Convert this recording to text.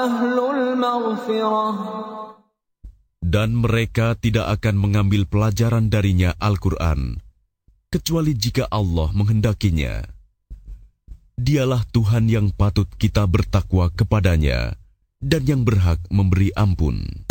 أهل المغفرة. Dan mereka tidak akan mengambil pelajaran darinya Al-Quran, kecuali jika Allah menghendakinya. Dialah Tuhan yang patut kita bertakwa kepadanya, dan yang berhak memberi ampun.